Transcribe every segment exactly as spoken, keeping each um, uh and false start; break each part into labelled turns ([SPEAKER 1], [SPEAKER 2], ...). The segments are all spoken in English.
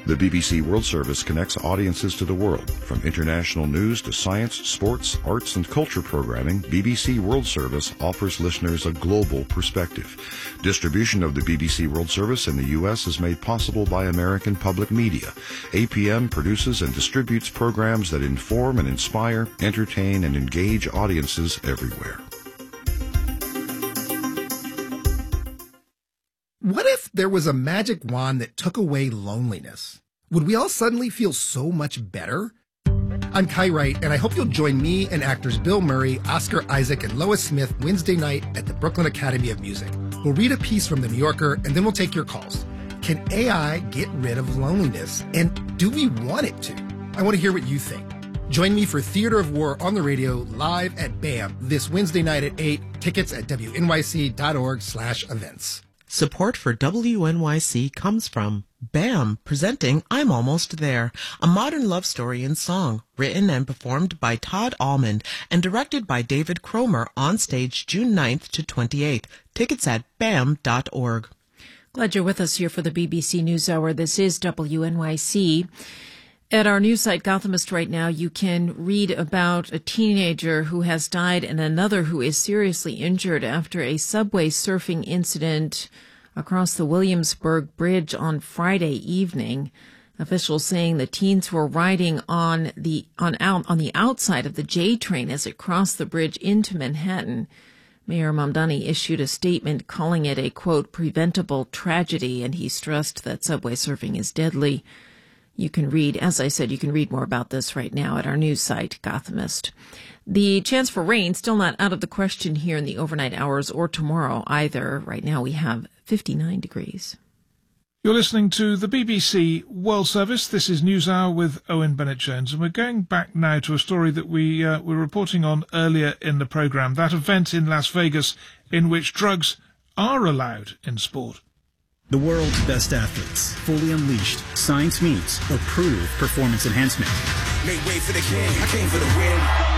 [SPEAKER 1] The B B C World Service connects audiences to the world. From international news to science, sports, arts, and culture programming, B B C World Service offers listeners a global perspective. Distribution of the B B C World Service in the U S is made possible by American Public Media. A P M produces and distributes programs that inform and inspire, entertain, and engage audiences everywhere.
[SPEAKER 2] What if there was a magic wand that took away loneliness? Would we all suddenly feel so much better? I'm Kai Wright, and I hope you'll join me and actors Bill Murray, Oscar Isaac, and Lois Smith Wednesday night at the Brooklyn Academy of Music. We'll read a piece from The New Yorker, and then we'll take your calls. Can A I get rid of loneliness? And do we want it to? I want to hear what you think. Join me for Theater of War on the radio live at BAM this Wednesday night at eight. Tickets at W N Y C dot org slash events.
[SPEAKER 3] Support for W N Y C comes from BAM, presenting I'm Almost There, a modern love story in song, written and performed by Todd Almond and directed by David Cromer, on stage June ninth to twenty-eighth. Tickets at bam dot org.
[SPEAKER 4] Glad you're with us here for the B B C NewsHour. This is W N Y C. At our news site, Gothamist, right now, you can read about a teenager who has died and another who is seriously injured after a subway surfing incident across the Williamsburg Bridge on Friday evening. Officials saying the teens were riding on the on out on the outside of the J train as it crossed the bridge into Manhattan. Mayor Mamdani issued a statement calling it a, quote, preventable tragedy, and he stressed that subway surfing is deadly. You can read, as I said, you can read more about this right now at our news site, Gothamist. The chance for rain still not out of the question here in the overnight hours or tomorrow either. Right now we have fifty-nine degrees.
[SPEAKER 5] You're listening to the B B C World Service. This is NewsHour with Owen Bennett-Jones, and we're going back now to a story that we uh, were reporting on earlier in the programme, that event in Las Vegas in which drugs are allowed in sport.
[SPEAKER 6] The world's best athletes, fully unleashed, science meets, or prove performance enhancement.
[SPEAKER 7] Make way for the king, I came for the win.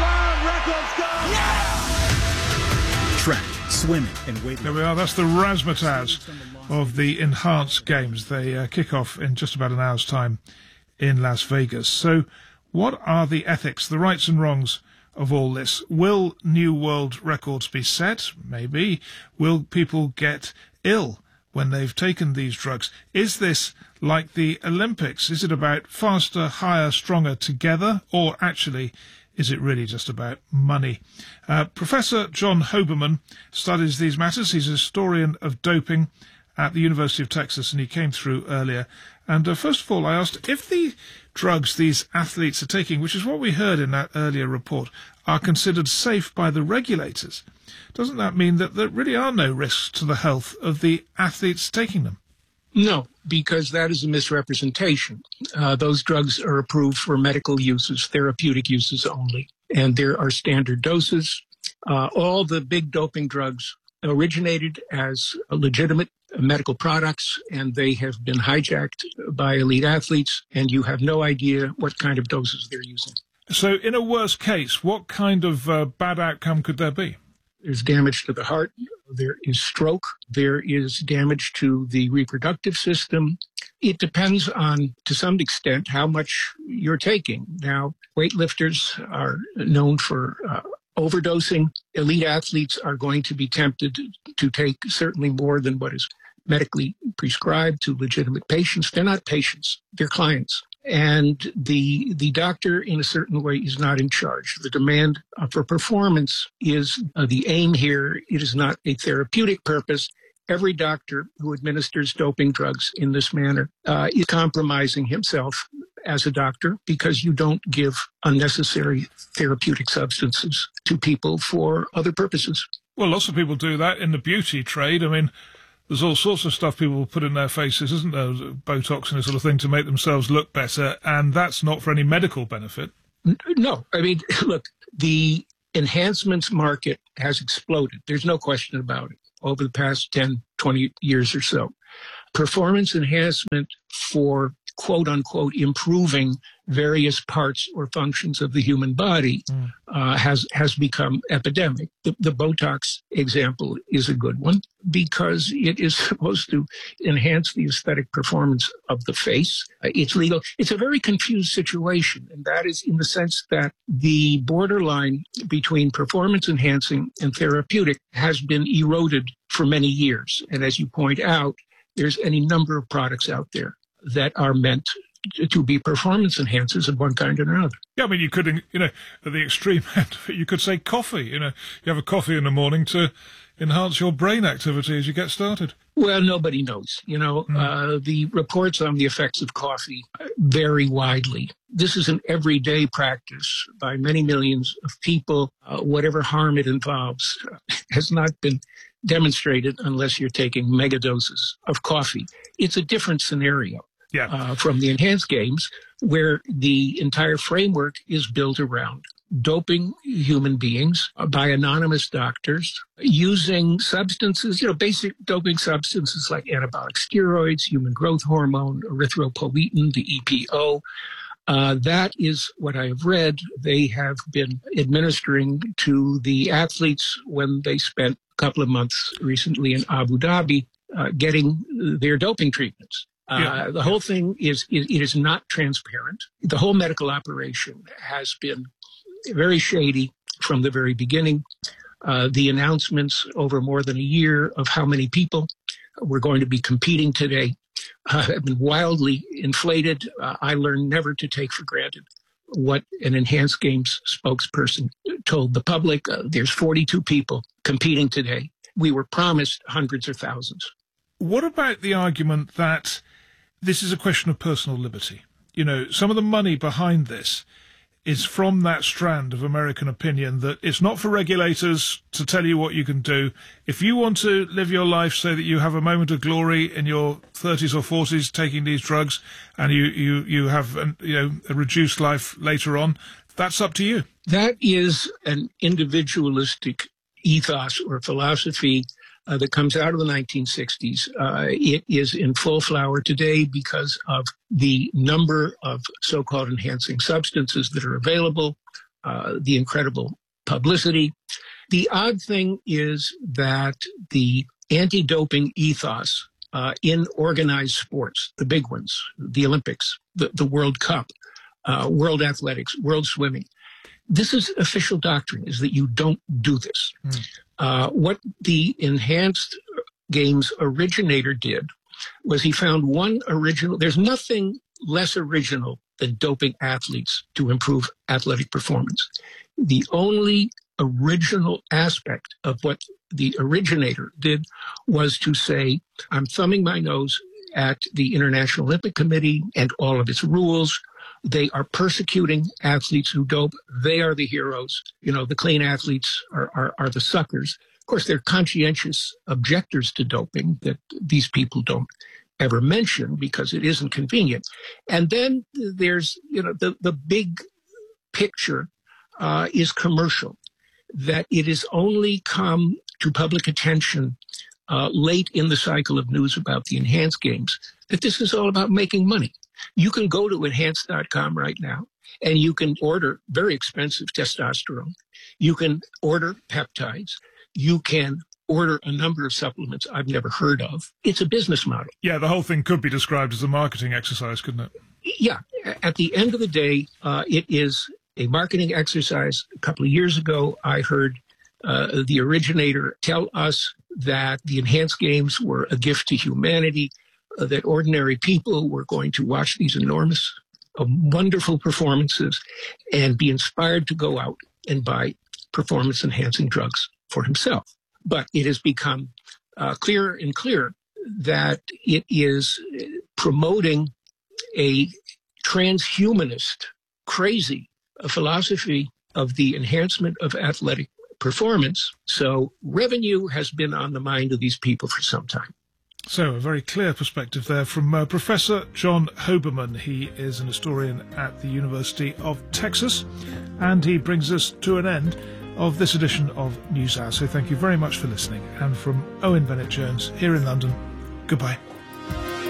[SPEAKER 6] Yeah! Track, swimming, and weightlifting.
[SPEAKER 5] There we are, that's the razzmatazz of the Enhanced Games. They uh, kick off in just about an hour's time in Las Vegas. So what are the ethics, the rights and wrongs of all this? Will new world records be set? Maybe. Will people get ill when they've taken these drugs? Is this like the Olympics? Is it about faster, higher, stronger together? Or actually, is it really just about money? Uh, Professor John Hoberman studies these matters. He's a historian of doping at the University of Texas, and he came through earlier. And uh, first of all, I asked if the drugs these athletes are taking, which is what we heard in that earlier report, are considered safe by the regulators. Doesn't that mean that there really are no risks to the health of the athletes taking them?
[SPEAKER 8] No, because that is a misrepresentation. Uh, those drugs are approved for medical uses, therapeutic uses only, and there are standard doses. Uh, all the big doping drugs originated as legitimate medical products, and they have been hijacked by elite athletes, and you have no idea what kind of doses they're using.
[SPEAKER 5] So in a worst case, what kind of uh, bad outcome could there be?
[SPEAKER 8] There's damage to the heart. There is stroke. There is damage to the reproductive system. It depends on, to some extent, how much you're taking. Now, weightlifters are known for uh, overdosing. Elite athletes are going to be tempted to take certainly more than what is medically prescribed to legitimate patients. They're not patients. They're clients. And the the doctor, in a certain way, is not in charge. The demand uh, for performance is uh, the aim here. It is not a therapeutic purpose. Every doctor who administers doping drugs in this manner uh, is compromising himself as a doctor, because you don't give unnecessary therapeutic substances to people for other purposes.
[SPEAKER 5] Well, lots of people do that in the beauty trade. I mean, there's all sorts of stuff people put in their faces, isn't there? Botox and this sort of thing to make themselves look better, and that's not for any medical benefit.
[SPEAKER 8] No. I mean, look, the enhancements market has exploded. There's no question about it over the past ten, twenty years or so. Performance enhancement for quote unquote, improving various parts or functions of the human body mm. uh, has has become epidemic. The, the Botox example is a good one because it is supposed to enhance the aesthetic performance of the face. Uh, it's legal. It's a very confused situation, and that is in the sense that the borderline between performance enhancing and therapeutic has been eroded for many years. And as you point out, there's any number of products out there that are meant to be performance enhancers of one kind or another.
[SPEAKER 5] Yeah, I mean, you could, you know, at the extreme end of it, you could say coffee. You know, you have a coffee in the morning to enhance your brain activity as you get started.
[SPEAKER 8] Well, nobody knows. You know, mm. uh, the reports on the effects of coffee vary widely. This is an everyday practice by many millions of people. Uh, whatever harm it involves has not been demonstrated unless you're taking mega doses of coffee. It's a different scenario
[SPEAKER 5] yeah.
[SPEAKER 8] uh, from the enhanced games, where the entire framework is built around doping human beings by anonymous doctors using substances, you know, basic doping substances like anabolic steroids, human growth hormone, erythropoietin, the E P O. Uh, that is what I have read. They have been administering to the athletes when they spent a couple of months recently in Abu Dhabi uh, getting their doping treatments. Uh, yeah. The whole thing is, it, it is not transparent. The whole medical operation has been very shady from the very beginning. Uh, the announcements over more than a year of how many people were going to be competing today uh, have been wildly inflated. Uh, I learned never to take for granted what an Enhanced Games spokesperson told the public. Uh, there's forty-two people competing today. We were promised hundreds or thousands.
[SPEAKER 5] What about the argument that this is a question of personal liberty? You know, some of the money behind this is from that strand of American opinion that it's not for regulators to tell you what you can do. If you want to live your life so that you have a moment of glory in your thirties or forties taking these drugs and you, you, you have an, you know, a reduced life later on, that's up to you.
[SPEAKER 8] That is an individualistic ethos or philosophy Uh, that comes out of the nineteen sixties. Uh, it is in full flower today because of the number of so-called enhancing substances that are available, uh, the incredible publicity. The odd thing is that the anti-doping ethos uh, in organized sports, the big ones, the Olympics, the, the World Cup, uh, World Athletics, World Swimming, this is official doctrine, is that you don't do this. Mm. Uh, what the Enhanced Games originator did was he found one original, there's nothing less original than doping athletes to improve athletic performance. The only original aspect of what the originator did was to say, I'm thumbing my nose at the International Olympic Committee and all of its rules. They are persecuting athletes who dope. They are the heroes. You know, the clean athletes are, are, are the suckers. Of course, they're conscientious objectors to doping that these people don't ever mention because it isn't convenient. And then there's, you know, the, the big picture uh, is commercial, that it has only come to public attention uh, late in the cycle of news about the Enhanced Games, that this is all about making money. You can go to enhanced dot com right now and you can order very expensive testosterone. You can order peptides. You can order a number of supplements I've never heard of. It's a business model.
[SPEAKER 5] Yeah, the whole thing could be described as a marketing exercise, couldn't it?
[SPEAKER 8] Yeah. At the end of the day, uh, it is a marketing exercise. A couple of years ago, I heard uh, the originator tell us that the Enhanced Games were a gift to humanity, uh, that ordinary people were going to watch these enormous, uh, wonderful performances and be inspired to go out and buy performance-enhancing drugs for himself. But it has become uh, clearer and clearer that it is promoting a transhumanist, crazy uh, philosophy of the enhancement of athletic performance. So revenue has been on the mind of these people for some time.
[SPEAKER 5] So a very clear perspective there from uh, Professor John Hoberman. He is an historian at the University of Texas, and he brings us to an end of this edition of NewsHour. So thank you very much for listening. And from Owen Bennett-Jones here in London, goodbye.